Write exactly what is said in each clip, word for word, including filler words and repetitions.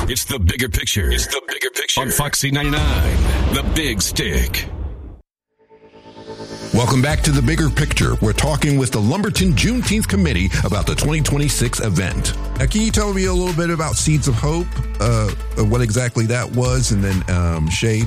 It's The Bigger Picture. It's The Bigger Picture. On Foxy ninety-nine, The Big Stick. Welcome back to The Bigger Picture. We're talking with the Lumberton Juneteenth Committee about the twenty twenty-six event. Now, can you tell me a little bit about Seeds of Hope, uh, what exactly that was, and then um, Shade?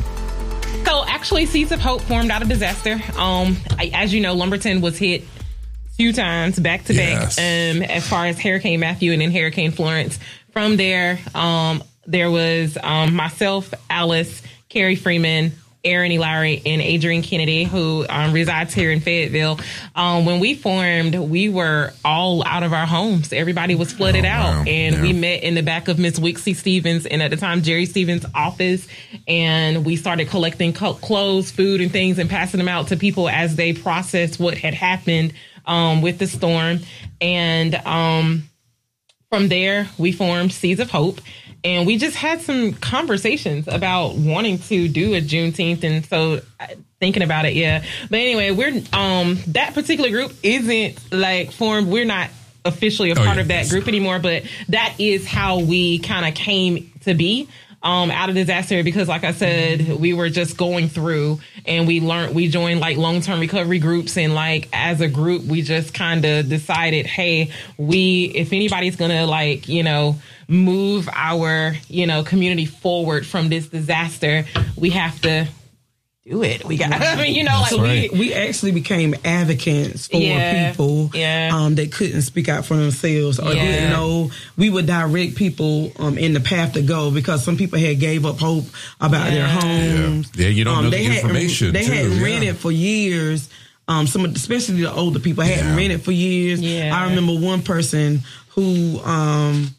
So actually, Seeds of Hope formed out of disaster. Um, I, as you know, Lumberton was hit two times back to Yes. back um, as far as Hurricane Matthew and then Hurricane Florence. From there, um, there was um, myself, Alice, Carrie Freeman, Aaron Ellery, and Adrian Kennedy, who um, resides here in Fayetteville. Um, when we formed, we were all out of our homes. Everybody was flooded Oh, out. wow. And Yeah. we met in the back of Miss Wixie Stevens and at the time Jerry Stevens' office. And we started collecting co- clothes, food, and things and passing them out to people as they processed what had happened um, with the storm. And um, from there, we formed Seeds of Hope. And we just had some conversations about wanting to do a Juneteenth. And so uh, thinking about it, yeah. But anyway, we're um that particular group isn't like formed. We're not officially a Oh, part yeah. of that group anymore. But that is how we kind of came to be. Um, out of disaster because, like I said, we were just going through and we learned, we joined like long-term recovery groups. And like, as a group, we just kind of decided, hey, we, if anybody's going to like, you know, move our, you know, community forward from this disaster, we have to do it. We got, I mean, you know, So like we, we actually became advocates for Yeah, people yeah. um, that couldn't speak out for themselves or Yeah. didn't know. We would direct people um, in the path to go because some people had gave up hope about their Yeah. homes. Yeah. Yeah, you don't know the had, information, They too, had yeah. rented for years. Um, some, of- especially the older people, hadn't Yeah. rented for years. Yeah. I remember one person who um,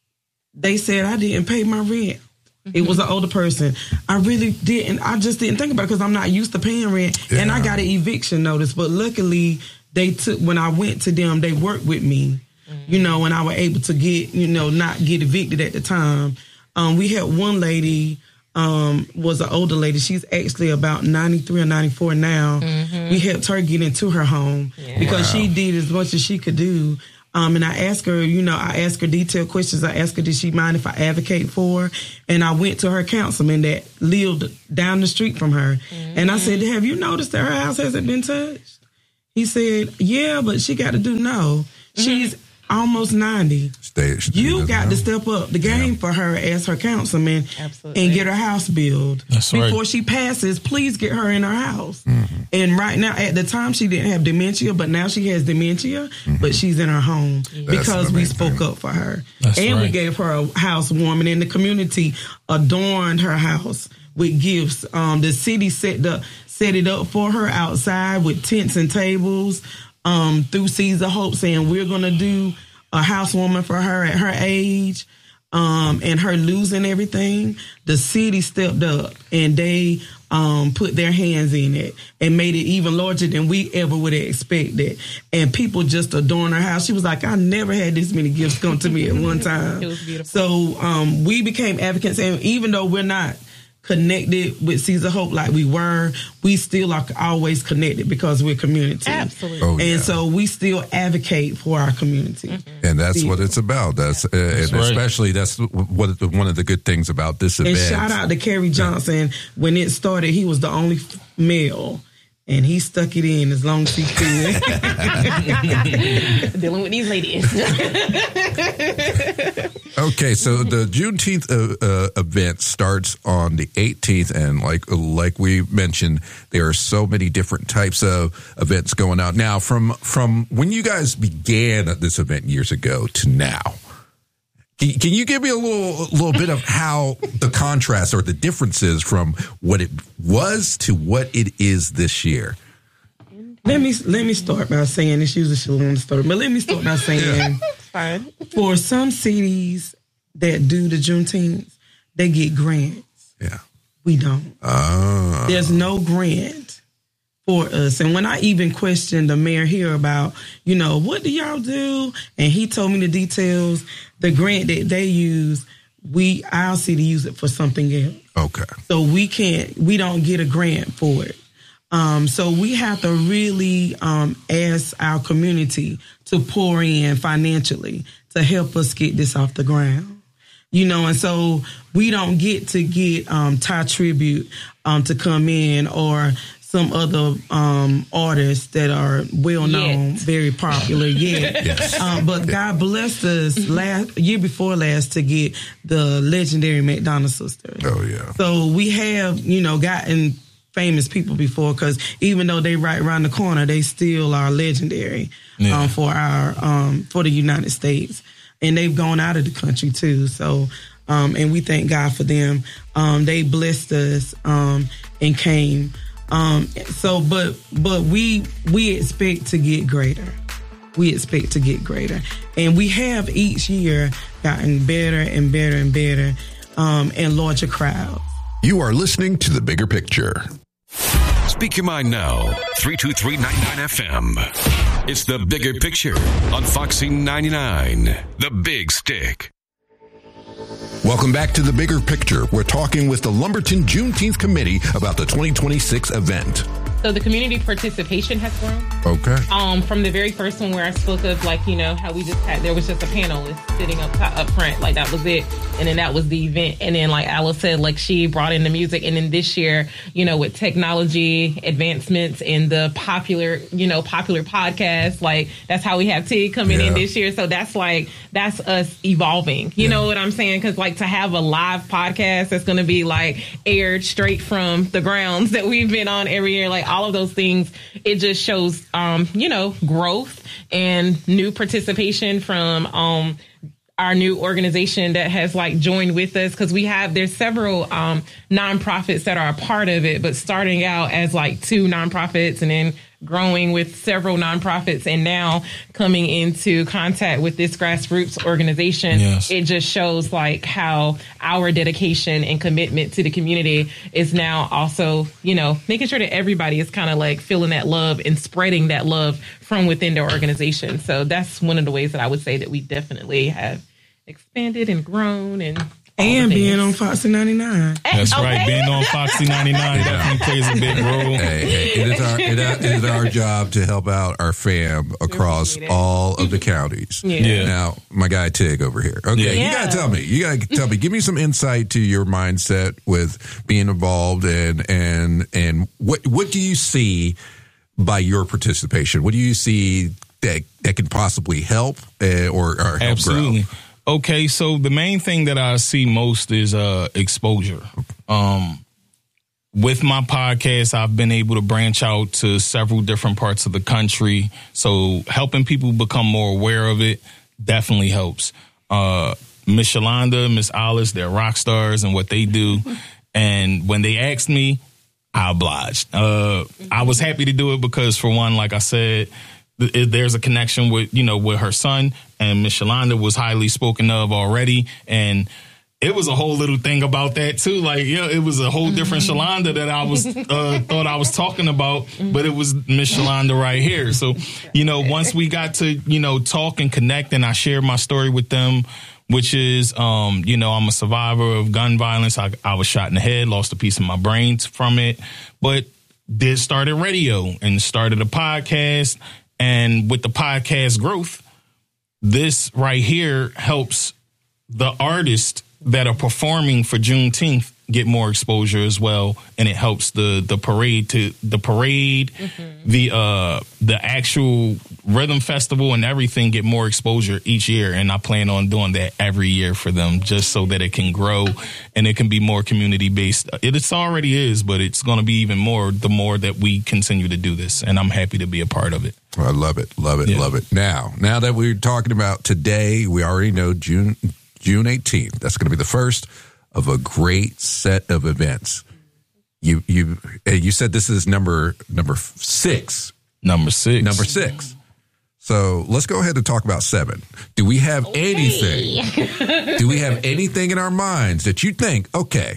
they said, I didn't pay my rent. It was an older person. I really didn't. I just didn't think about it because I'm not used to paying rent. Yeah. And I got an eviction notice. But luckily, they took, when I went to them, they worked with me, you know, and I was able to get, you know, not get evicted at the time. Um, we had one lady, um, was an older lady. She's actually about ninety-three or ninety-four now. We helped her get into her home because she did as much as she could do. Um, and I asked her, you know, I asked her detailed questions. I asked her, did she mind if I advocate for her? And I went to her councilman that lived down the street from her. Mm-hmm. And I said, have you noticed that her house hasn't been touched? He said, yeah, but she got to do no. Mm-hmm. She's almost ninety. Stay, stay You got know. to step up the game Yeah. for her as her councilman. Absolutely. And get her house built. That's Before right. she passes, please get her in her house. Mm-hmm. And right now, at the time, she didn't have dementia, but now she has dementia, but she's in her home because the we main spoke thing. up for her. That's and we right. gave her a housewarming, and the community adorned her house with gifts. Um, the city set the set it up for her outside with tents and tables um, through Seeds of Hope, saying we're going to do a housewarming for her at her age. Um, and her losing everything, the city stepped up and they um, put their hands in it and made it even larger than we ever would have expected. And people just adorned her house. She was like, I never had this many gifts come to me at one time. It was beautiful. So um, we became advocates. And even though we're not connected with Seeds of Hope like we were, we still are always connected because we're community. Absolutely. Oh, And yeah. so we still advocate for our community. Mm-hmm. And that's what it's about. That's, uh, and right. especially that's what one of the good things about this event. And shout out to Kerry Johnson. When it started, he was the only f- male, and he stuck it in as long as he could. Dealing with these ladies. Okay, so the Juneteenth uh, uh, event starts on the eighteenth, and like like we mentioned, there are so many different types of events going out now. From from when you guys began this event years ago to now, can, can you give me a little little bit of how the contrast or the differences from what it was to what it is this year? let me let me start by saying this. Usually she'll want to start, but let me start by saying, Fine. for some cities that do the Juneteenth, they get grants. Yeah. We don't. Uh, There's no grant for us. And when I even questioned the mayor here about, you know, what do y'all do? And he told me the details. The grant that they use, we our city use it for something else. okay. So we can't, we don't get a grant for it. Um, so we have to really um, ask our community to pour in financially to help us get this off the ground. You know, and so we don't get to get um, Ty Tribute um, to come in or some other um, artists that are well known, Yet. very popular yet. Yes. Um, but God blessed us last year before last to get the legendary McDonough sisters. Oh, yeah. So we have, you know, gotten famous people before, because even though they right around the corner, they still are legendary Yeah. um, for our um, for the United States. And they've gone out of the country too. So, um, and we thank God for them. Um, they blessed us um, and came. Um, so, but but we we expect to get greater. We expect to get greater, and we have each year gotten better and better and better, um, and larger crowds. You are listening to The Bigger Picture. Speak your mind now. three two three nine nine F M. It's The Bigger Picture on Foxy ninety-nine. The Big Stick. Welcome back to The Bigger Picture. We're talking with the Lumberton Juneteenth Committee about the twenty twenty-six event. So the community participation has grown. Okay. Um, from the very first one where I spoke of, like, you know, how we just had, there was just a panelist sitting up top, up front, like that was it. And then that was the event. And then, like Alice said, like she brought in the music. And then this year, you know, with technology advancements and the popular, you know, popular podcasts, like that's how we have Tig coming Yeah. in this year. So that's like, that's us evolving. You Yeah. know what I'm saying? Because like to have a live podcast that's going to be like aired straight from the grounds that we've been on every year, like all of those things, it just shows, um, you know, growth and new participation from um, our new organization that has like joined with us, because we have, there's several um, nonprofits that are a part of it, but starting out as like two nonprofits and then growing with several nonprofits and now coming into contact with this grassroots organization. Yes. It just shows like how our dedication and commitment to the community is now also, you know, making sure that everybody is kind of like feeling that love and spreading that love from within their organization. So that's one of the ways that I would say that we definitely have expanded and grown and all And the being things. on Foxy ninety-nine. That's Okay. right. Being on Foxy ninety-nine definitely plays a big role. Hey, hey, it is our it, it is our job to help out our fam across Appreciate it. all of the counties. Yeah. Yeah. Now, my guy Tig over here. Okay, Yeah. you Yeah. gotta tell me. You gotta tell me. Give me some insight to your mindset with being involved and and and what what do you see by your participation? What do you see that that can possibly help uh, or, or help Absolutely. grow? Okay, so the main thing that I see most is uh, exposure. Um, with my podcast, I've been able to branch out to several different parts of the country. So helping people become more aware of it definitely helps. Uh, Miss Shalonda, Miss Alice, they're rock stars and what they do. And when they asked me, I obliged. Uh, I was happy to do it because, for one, like I said, th- there's a connection with, you know, with her son, and Miss Shalonda was highly spoken of already. And it was a whole little thing about that too. Like, yeah, it was a whole different Shalonda that I was, uh, thought I was talking about, but it was Miss Shalonda right here. So, you know, once we got to, you know, talk and connect and I shared my story with them, which is, um, you know, I'm a survivor of gun violence. I, I was shot in the head, lost a piece of my brain from it, but did started radio and started a podcast. And with the podcast growth, this right here helps the artists that are performing for Juneteenth get more exposure as well, and it helps the the parade to the parade, mm-hmm. the uh the actual rhythm festival and everything get more exposure each year, and I plan on doing that every year for them just so that it can grow and it can be more community based. It it's already is, but it's going to be even more the more that we continue to do this, and I'm happy to be a part of it. I love it, love it, Yeah. love it. Now, now that we're talking about today, we already know June June eighteenth. That's going to be the first of a great set of events. You you you said this is number number six. Number six. Number six. So let's go ahead and talk about seven. Do we have anything? Do we have anything in our minds that you think, okay,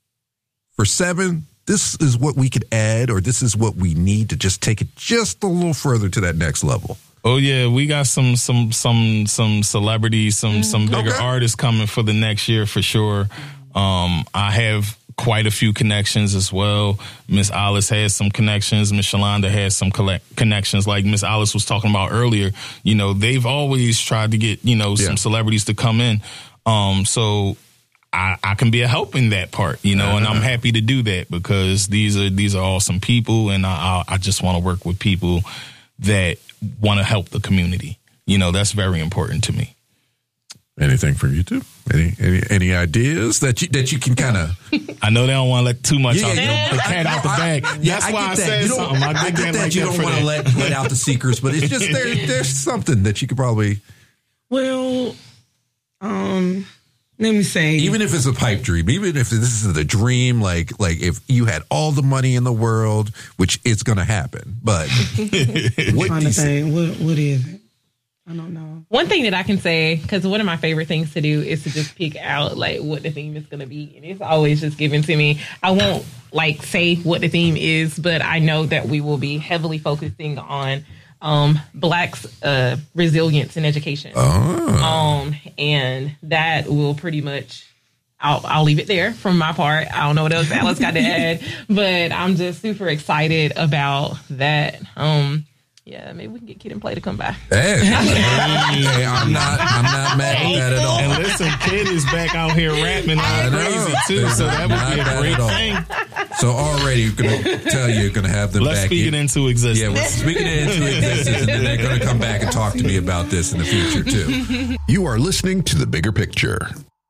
for seven, this is what we could add, or this is what we need to just take it just a little further to that next level? Oh yeah, we got some some some some celebrities, some some bigger Okay. artists coming for the next year for sure. Um, I have quite a few connections as well. Miss Alice has some connections. Miss Shalonda has some collect- connections. Like Miss Alice was talking about earlier, you know, they've always tried to get, you know, Yeah. some celebrities to come in. Um, so I, I can be a help in that part, you know, uh-huh. and I'm happy to do that because these are these are awesome people, and I, I just want to work with people that want to help the community. You know, that's very important to me. Anything from you two? Any any, any ideas that you that you can kind of? I know they don't want to let too much yeah, out yeah, the, the cat out the bag. Yeah, That's I why I that. said something. I, I get that, like you that don't want to let let out the secrets, but it's just there. There's something that you could probably. Well, um, let me say, even if it's a pipe dream, even if this is the dream, like like if you had all the money in the world, which it's going to happen, but what trying to think, what what is it? I don't know. One thing that I can say, because one of my favorite things to do is to just pick out like what the theme is going to be, and it's always just given to me. I won't like say what the theme is, but I know that we will be heavily focusing on um, Blacks' uh, resilience in education, oh. um, and that will pretty much. I'll, I'll leave it there from my part. I don't know what else Alice got to add, but I'm just super excited about that. Um, Yeah, maybe we can get Kid and Play to come by. Hey, hey, I'm not, I'm not mad at that at all. And listen, Kid is back out here rapping like crazy too, so that would be a great thing. So already, you're gonna tell you, you're gonna have them Let's back. speak in. it into existence. Yeah, we're speaking it into existence, and then they're gonna come back and talk to me about this in the future too. You are listening to The Bigger Picture.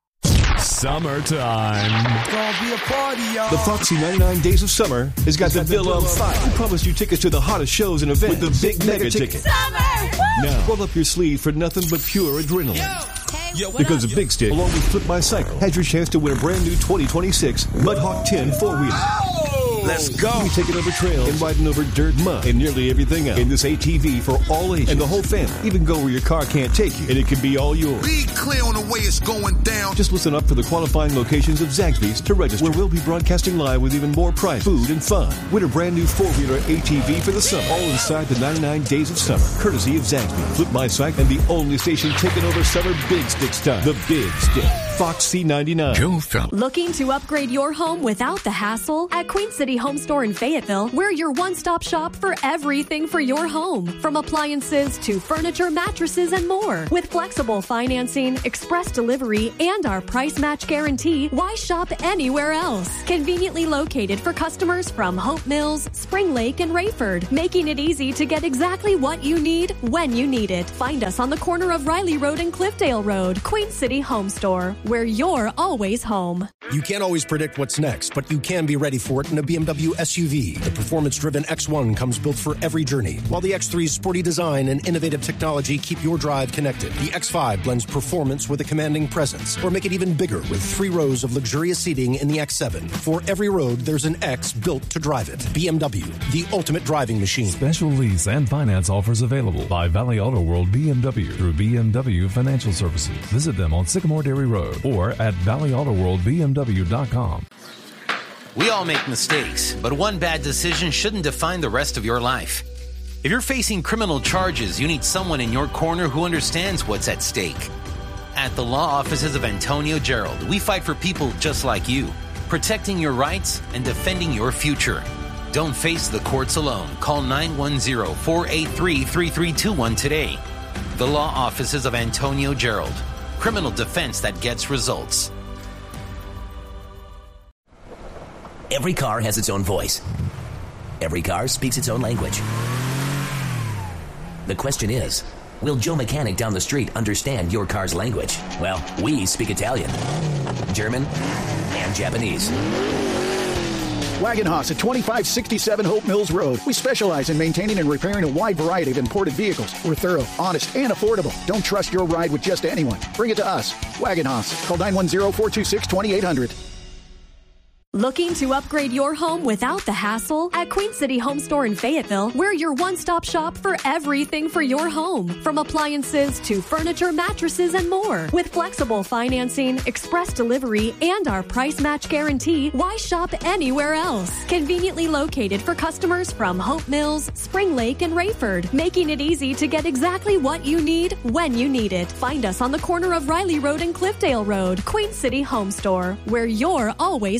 Summertime. Gonna be a party, y'all. The Foxy ninety-nine Days of Summer has got the bill on fire. We promised you tickets to the hottest shows and events with the Big Mega Ticket. Summer! Now, roll up your sleeve for nothing but pure adrenaline. Yo, hey, because the Big Stick, along with Flip My Cycle, has your chance to win a brand new twenty twenty-six Mudhawk ten four-wheeler. Oh! Let's go! We take it over trails and riding over dirt, mud, and nearly everything else. In this A T V for all ages and the whole family. Even go where your car can't take you, and it can be all yours. Be clear on the way it's going down. Just listen up for the qualifying locations of Zaxby's to register, where we'll be broadcasting live with even more prize, food, and fun. Win a brand new four-wheeler A T V for the summer, all inside the ninety-nine Days of Summer, courtesy of Zaxby's, Flip My Cycle, and the only station taking over summer Big Stick style. The Big Stick. Fox C ninety-nine. Joe Fell. Looking to upgrade your home without the hassle? At Queen City Home Store in Fayetteville, we're your one-stop shop for everything for your home. From appliances to furniture, mattresses, and more. With flexible financing, express delivery, and our price match guarantee, why shop anywhere else? Conveniently located for customers from Hope Mills, Spring Lake, and Rayford, making it easy to get exactly what you need when you need it. Find us on the corner of Riley Road and Cliffdale Road. Queen City Home Store, where you're always home. You can't always predict what's next, but you can be ready for it in a B M W S U V. The performance-driven X one comes built for every journey, while the X three's sporty design and innovative technology keep your drive connected. The X five blends performance with a commanding presence, or make it even bigger with three rows of luxurious seating in the X seven. For every road, there's an X built to drive it. B M W, the ultimate driving machine. Special lease and finance offers available by Valley Auto World B M W through B M W Financial Services. Visit them on Sycamore Dairy Road or at valley auto world b m w dot com. We all make mistakes, but one bad decision shouldn't define the rest of your life. If you're facing criminal charges, you need someone in your corner who understands what's at stake. At the law offices of Antonio Gerald, we fight for people just like you, protecting your rights and defending your future. Don't face the courts alone. Call nine one zero, four eight three, three three two one today. The law offices of Antonio Gerald. Criminal defense that gets results. Every car has its own voice. Every car speaks its own language. The question is, will Joe Mechanic down the street understand your car's language? Well, we speak Italian, German, and Japanese. Wagon Haas at twenty-five sixty-seven Hope Mills Road. We specialize in maintaining and repairing a wide variety of imported vehicles. We're thorough, honest, and affordable. Don't trust your ride with just anyone. Bring it to us. Wagon Haas. Call nine one zero, four two six, two eight zero zero. Looking to upgrade your home without the hassle? At Queen City Home Store in Fayetteville, we're your one-stop shop for everything for your home. From appliances to furniture, mattresses, and more. With flexible financing, express delivery, and our price match guarantee, why shop anywhere else? Conveniently located for customers from Hope Mills, Spring Lake, and Rayford, making it easy to get exactly what you need when you need it. Find us on the corner of Riley Road and Cliffdale Road. Queen City Home Store, where you're always home.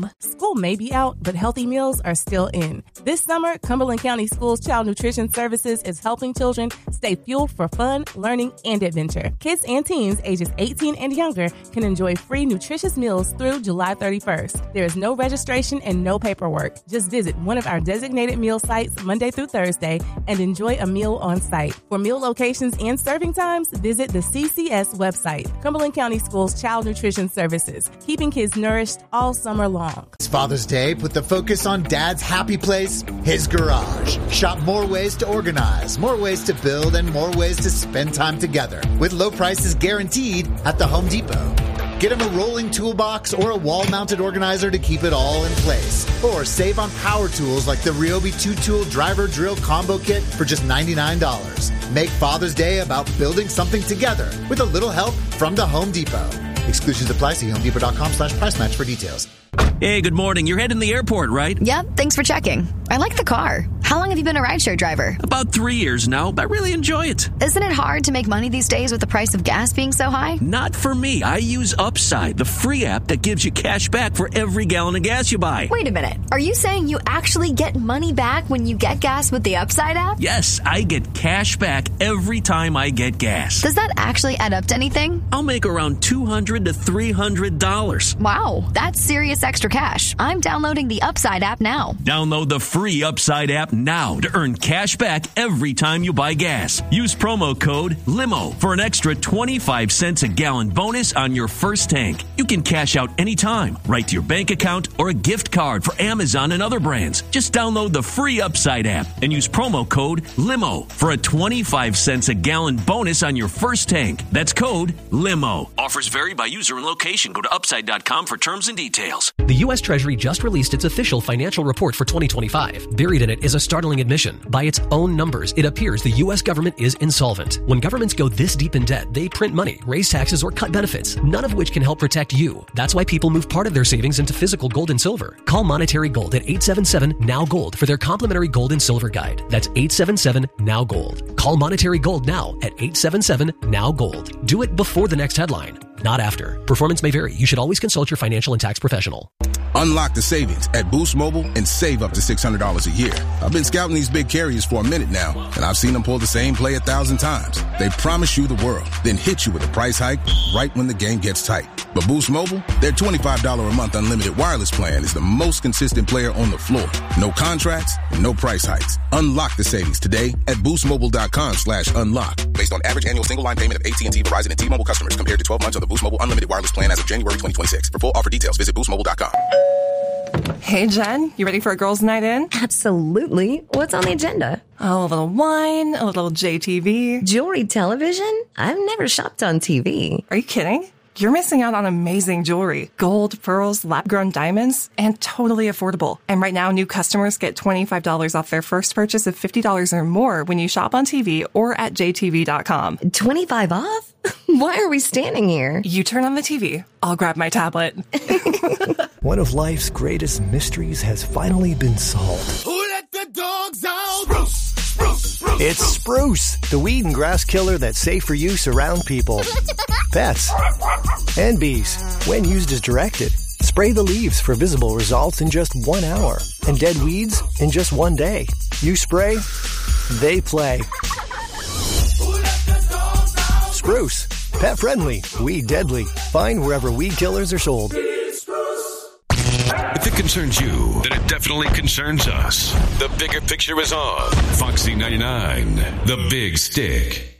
home. School may be out, but healthy meals are still in. This summer, Cumberland County Schools Child Nutrition Services is helping children stay fueled for fun, learning, and adventure. Kids and teens ages eighteen and younger can enjoy free nutritious meals through July thirty-first. There is no registration and no paperwork. Just visit one of our designated meal sites Monday through Thursday and enjoy a meal on site. For meal locations and serving times, visit the C C S website. Cumberland County Schools Child Nutrition Services, keeping kids nourished all summer long. It's Father's Day. Put the focus on Dad's happy place, his garage. Shop more ways to organize, more ways to build, and more ways to spend time together. With low prices guaranteed at the Home Depot. Get him a rolling toolbox or a wall-mounted organizer to keep it all in place. Or save on power tools like the Ryobi two-tool driver drill combo kit for just ninety-nine dollars. Make Father's Day about building something together with a little help from the Home Depot. Exclusions apply. See homedepot.com slash price match for details. Hey, good morning. You're heading to the airport, right? Yep, thanks for checking. I like the car. How long have you been a rideshare driver? About three years now, but I really enjoy it. Isn't it hard to make money these days with the price of gas being so high? Not for me. I use Upside, the free app that gives you cash back for every gallon of gas you buy. Wait a minute. Are you saying you actually get money back when you get gas with the Upside app? Yes, I get cash back every time I get gas. Does that actually add up to anything? I'll make around two hundred to three hundred dollars. Wow, that's serious extra cash. I'm downloading the Upside app now. Download the free Upside app now to earn cash back every time you buy gas. Use promo code LIMO for an extra twenty-five cents a gallon bonus on your first tank. You can cash out anytime, right to your bank account or a gift card for Amazon and other brands. Just download the free Upside app and use promo code LIMO for a twenty-five cents a gallon bonus on your first tank. That's code LIMO. Offers vary by user and location. Go to upside dot com for terms and details. The U S Treasury just released its official financial report for twenty twenty-five. Buried in it is a startling admission. By its own numbers, it appears the U S government is insolvent. When governments go this deep in debt, they print money, raise taxes, or cut benefits, none of which can help protect you. That's why people move part of their savings into physical gold and silver. Call Monetary Gold at eight seven seven, N O W, GOLD for their complimentary gold and silver guide. That's eight seven seven, N O W, GOLD. Call Monetary Gold now at eight seven seven, N O W, GOLD. Do it before the next headline, not after. Performance may vary. You should always consult your financial and tax professional. Unlock the savings at Boost Mobile and save up to six hundred dollars a year. I've been scouting these big carriers for a minute now, and I've seen them pull the same play a thousand times. They promise you the world, then hit you with a price hike right when the game gets tight. But Boost Mobile, their twenty-five dollars a month unlimited wireless plan is the most consistent player on the floor. No contracts, no price hikes. Unlock the savings today at boostmobile.com slash unlock. Based on average annual single line payment of A T and T, Verizon, and T-Mobile customers compared to twelve months of the Boost Mobile unlimited wireless plan as of January twenty twenty-six. For full offer details, visit boost mobile dot com. Hey, Jen, you ready for a girls' night in? Absolutely. What's on the agenda? Oh, a little wine, a little J T V. Jewelry television? I've never shopped on T V. Are you kidding? You're missing out on amazing jewelry. Gold, pearls, lab-grown diamonds, and totally affordable. And right now, new customers get twenty-five dollars off their first purchase of fifty dollars or more when you shop on T V or at J T V dot com. twenty-five off? Why are we standing here? You turn on the T V. I'll grab my tablet. One of life's greatest mysteries has finally been solved. Who let the dogs out? Spruce, spruce, spruce. It's Spruce, the weed and grass killer that's safe for use around people, pets, and bees. When used as directed, spray the leaves for visible results in just one hour, and dead weeds in just one day. You spray, they play. Spruce, pet friendly, weed deadly. Find wherever weed killers are sold. If it concerns you, then it definitely concerns us. The Bigger Picture is on Foxy ninety-nine, The Big Stick.